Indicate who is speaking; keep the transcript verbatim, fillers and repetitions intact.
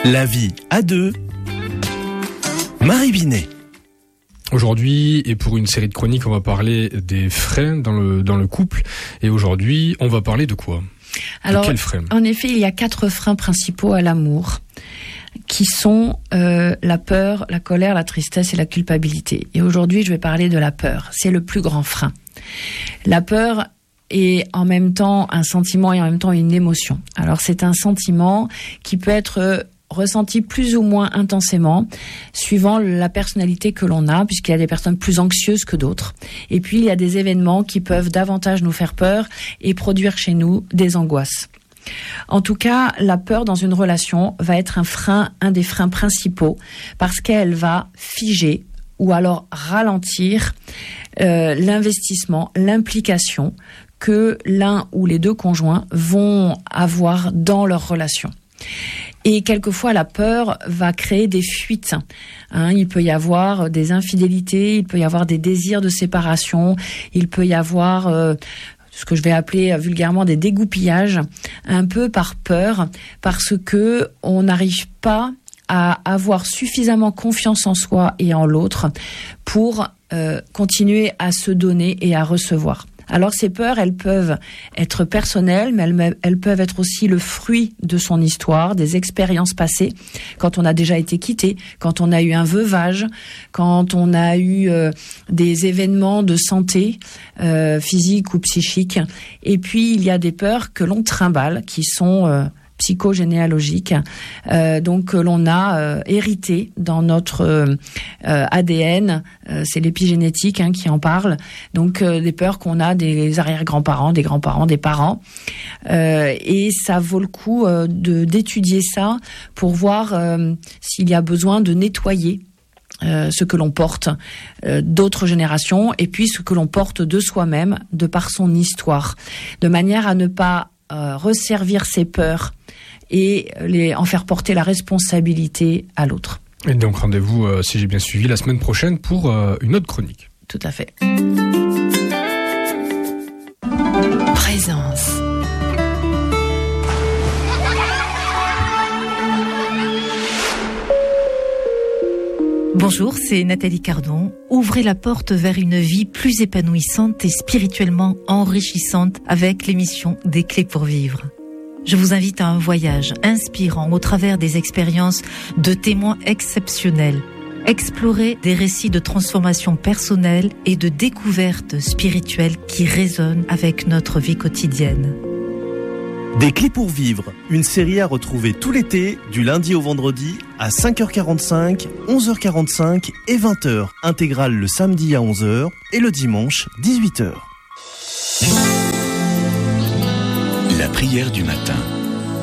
Speaker 1: La vie à deux. Marie Binet.
Speaker 2: Aujourd'hui, et pour une série de chroniques, on va parler des freins dans le, dans le couple. Et aujourd'hui, on va parler de quoi ?
Speaker 3: Alors,
Speaker 2: de quels freins ?
Speaker 3: En effet, il y a quatre freins principaux à l'amour, qui sont euh, la peur, la colère, la tristesse et la culpabilité. Et aujourd'hui, je vais parler de la peur. C'est le plus grand frein. La peur est en même temps un sentiment et en même temps une émotion. Alors, c'est un sentiment qui peut être ressenti plus ou moins intensément, suivant la personnalité que l'on a, puisqu'il y a des personnes plus anxieuses que d'autres. Et puis, il y a des événements qui peuvent davantage nous faire peur et produire chez nous des angoisses. En tout cas, la peur dans une relation va être un frein, un des freins principaux, parce qu'elle va figer ou alors ralentir euh, l'investissement, l'implication que l'un ou les deux conjoints vont avoir dans leur relation. Et quelquefois, la peur va créer des fuites. Hein, il peut y avoir des infidélités, il peut y avoir des désirs de séparation, il peut y avoir euh, ce que je vais appeler vulgairement des dégouppillages, un peu par peur, parce que on n'arrive pas à avoir suffisamment confiance en soi et en l'autre pour euh, continuer à se donner et à recevoir. Alors ces peurs, elles peuvent être personnelles, mais elles, elles peuvent être aussi le fruit de son histoire, des expériences passées, quand on a déjà été quitté, quand on a eu un veuvage, quand on a eu euh, des événements de santé euh, physique ou psychique. Et puis il y a des peurs que l'on trimballe, qui sont euh, psychogénéalogiques, euh, donc que l'on a euh, hérité dans notre euh, A D N, euh, c'est l'épigénétique hein, qui en parle, donc euh, des peurs qu'on a des arrière-grands-parents, des grands-parents, des parents, euh, et ça vaut le coup euh, de d'étudier ça pour voir euh, s'il y a besoin de nettoyer Euh, ce que l'on porte euh, d'autres générations et puis ce que l'on porte de soi-même de par son histoire, de manière à ne pas euh, resservir ses peurs et les, en faire porter la responsabilité à l'autre.
Speaker 2: Et donc rendez-vous, euh, si j'ai bien suivi, la semaine prochaine pour euh, une autre chronique.
Speaker 3: Tout à fait.
Speaker 4: Présence. Bonjour, c'est Nathalie Cardon. Ouvrez la porte vers une vie plus épanouissante et spirituellement enrichissante avec l'émission Des Clés pour Vivre. Je vous invite à un voyage inspirant au travers des expériences de témoins exceptionnels. Explorer des récits de transformation personnelle et de découverte spirituelle qui résonnent avec notre vie quotidienne.
Speaker 1: Des Clés pour Vivre, une série à retrouver tout l'été, du lundi au vendredi, à cinq heures quarante-cinq, onze heures quarante-cinq et vingt heures. Intégrale le samedi à onze heures et le dimanche dix-huit heures.
Speaker 5: La prière du matin.